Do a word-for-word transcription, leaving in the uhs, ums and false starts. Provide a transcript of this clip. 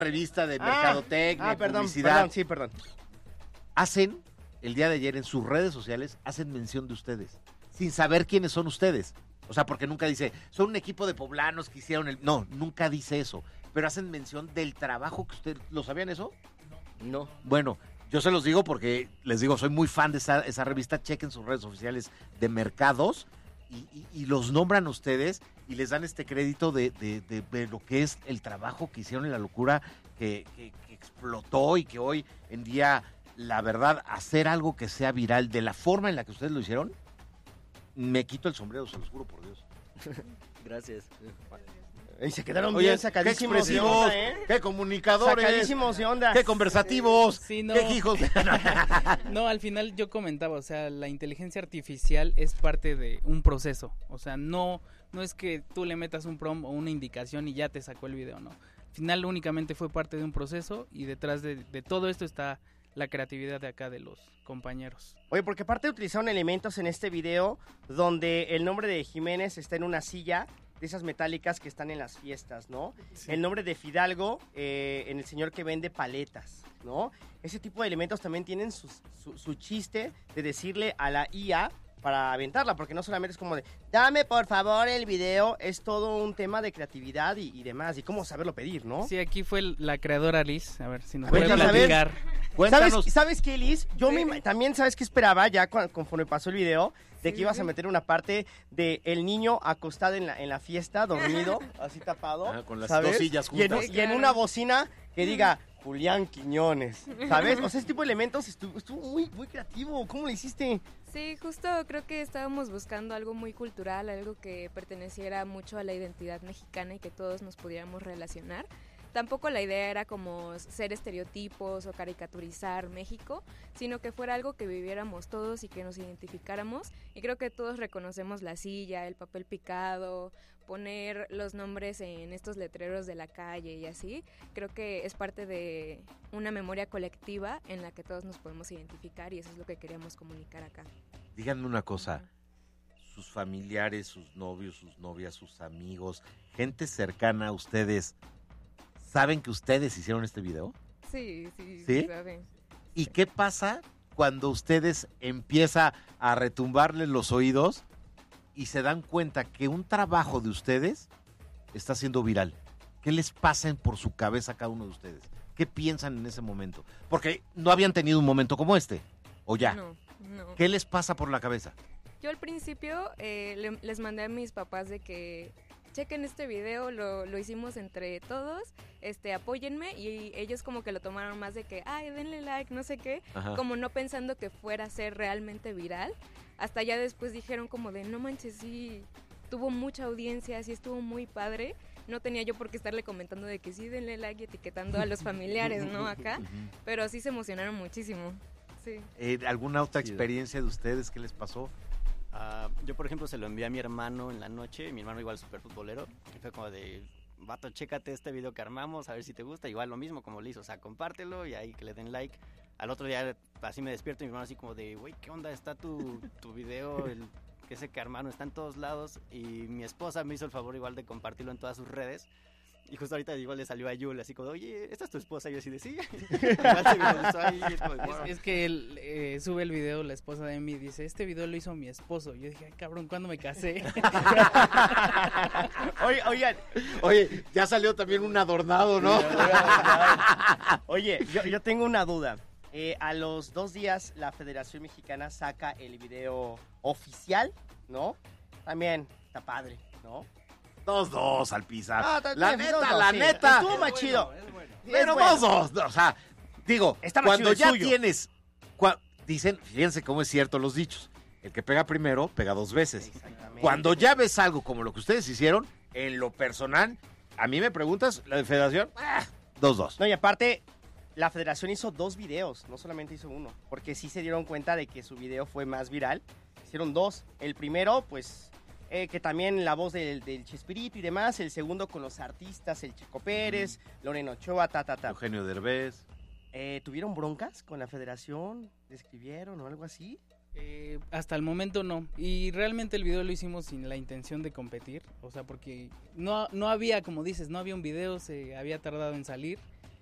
revista de Ah, mercadotecnia, ah, perdón, publicidad. perdón, sí, perdón. Hacen, el día de ayer en sus redes sociales, hacen mención de ustedes, sin saber quiénes son ustedes. O sea, porque nunca dice, son un equipo de poblanos que hicieron el... No, nunca dice eso. Pero hacen mención del trabajo que ustedes... ¿Lo sabían eso? No. Bueno, yo se los digo porque, les digo, soy muy fan de esa, esa revista. Chequen sus redes oficiales de mercados y, y, y los nombran ustedes y les dan este crédito de, de, de, de lo que es el trabajo que hicieron en la locura que, que, que explotó y que hoy en día, la verdad, hacer algo que sea viral de la forma en la que ustedes lo hicieron, me quito el sombrero, se los juro por Dios. Gracias. Y se quedaron Oye, bien qué sacadísimos de expresivos, onda, ¿eh? qué comunicadores, Sacadísimos de onda. qué conversativos, Sí, no. qué hijos. No, al final yo comentaba, o sea, la inteligencia artificial es parte de un proceso. O sea, no, no es que tú le metas un prompt o una indicación y ya te sacó el video, no. Al final únicamente fue parte de un proceso y detrás de, de todo esto está la creatividad de acá de los compañeros. Oye, porque aparte utilizaron elementos en este video donde el nombre de Jiménez está en una silla de esas metálicas que están en las fiestas, ¿no? Sí. El nombre de Fidalgo eh, en el señor que vende paletas, ¿no? Ese tipo de elementos también tienen su, su, su chiste de decirle a la I A para aventarla, porque no solamente es como de, dame por favor el video, es todo un tema de creatividad y, y demás, y cómo saberlo pedir, ¿no? Sí, aquí fue el, la creadora Liz, a ver si nos A ver, puede platicar. ¿Sabes, ¿Sabes qué, Liz? Yo sí. me, también, ¿sabes qué esperaba ya cu- conforme pasó el video? De sí, que ibas a meter una parte de el niño acostado en la, en la fiesta, dormido, así tapado. Ah, con las ¿sabes? dos sillas juntas. Y en, sí, y en claro. una bocina que diga Julián Quiñones, ¿sabes? O sea, ese tipo de elementos estuvo, estuvo muy, muy creativo. ¿Cómo lo hiciste? Sí, justo creo que estábamos buscando algo muy cultural, algo que perteneciera mucho a la identidad mexicana y que todos nos pudiéramos relacionar. Tampoco la idea era como ser estereotipos o caricaturizar México, sino que fuera algo que viviéramos todos y que nos identificáramos. Y creo que todos reconocemos la silla, el papel picado, poner los nombres en estos letreros de la calle y así. Creo que es parte de una memoria colectiva en la que todos nos podemos identificar y eso es lo que queríamos comunicar acá. Díganme una cosa, sus familiares, sus novios, sus novias, sus amigos, gente cercana a ustedes, ¿saben que ustedes hicieron este video? Sí, sí, ¿Sí? sí saben. ¿Y qué pasa cuando ustedes empieza a retumbarles los oídos y se dan cuenta que un trabajo de ustedes está siendo viral? ¿Qué les pasa por su cabeza a cada uno de ustedes? ¿Qué piensan en ese momento? Porque no habían tenido un momento como este, ¿o ya? No, no. ¿Qué les pasa por la cabeza? Yo al principio eh, le, les mandé a mis papás de que chequen este video, lo, lo hicimos entre todos, este, apóyenme, y ellos como que lo tomaron más de que, ay, denle like, no sé qué, Ajá. como no pensando que fuera a ser realmente viral. Hasta ya después dijeron como de, no manches, sí, tuvo mucha audiencia, sí estuvo muy padre. No tenía yo por qué estarle comentando de que sí, denle like y etiquetando a los familiares, ¿no? Acá, pero sí se emocionaron muchísimo, sí. Eh, ¿Alguna otra experiencia de ustedes? ¿Qué les pasó? Uh, yo, por ejemplo, se lo envié a mi hermano en la noche, mi hermano igual súper futbolero, y fue como de, vato, chécate este video que armamos, a ver si te gusta, igual lo mismo como le hizo, o sea, compártelo y ahí que le den like. Al otro día, así me despierto y mi hermano así como de, güey, ¿qué onda? Está tu, tu video, el que ese que hermano está en todos lados, y mi esposa me hizo el favor igual de compartirlo en todas sus redes. Y justo ahorita igual le salió a Yul así como, oye, ¿esta es tu esposa? Y yo así de, sí. Igual se viralizó ahí, es, como, wow. es, es que él eh, sube el video, la esposa de Emi dice, este video lo hizo mi esposo. Yo dije, ay, cabrón, ¿cuándo me casé? Oye, oigan. Oye, ya salió también un adornado, ¿no? Oye, yo, yo tengo una duda. Eh, a los dos días la Federación Mexicana saca el video oficial, ¿no? También está padre, ¿no? Dos, dos, Alpizar. Ah, la bien, neta, dos, dos, la sí. neta. Estuvo más chido. Es bueno. Pero bueno. dos, dos. O sea, digo, Está más cuando chido el ya suyo. tienes, cua, dicen, fíjense cómo es cierto los dichos. El que pega primero, pega dos veces. Cuando ya ves algo como lo que ustedes hicieron, en lo personal, a mí me preguntas, la de Federación, ah, dos, dos. No, y aparte, la Federación hizo dos videos, no solamente hizo uno, porque sí se dieron cuenta de que su video fue más viral. Hicieron dos. El primero, pues, eh, que también la voz del, del Chespirito y demás. El segundo con los artistas, el Checo Pérez, uh-huh. Lorena Ochoa, ta, ta, ta. Eugenio Derbez. Eh, ¿Tuvieron broncas con la Federación? ¿Le escribieron o algo así? Eh, hasta el momento no, y realmente el video lo hicimos sin la intención de competir, o sea, porque no, no había, como dices, no había un video, se había tardado en salir,